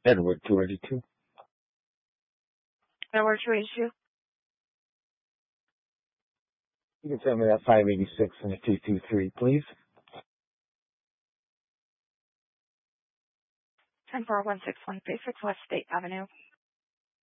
Edward 282. Edward 282. You can send me that 586 and a 223, please. 14161 Basic West State Avenue.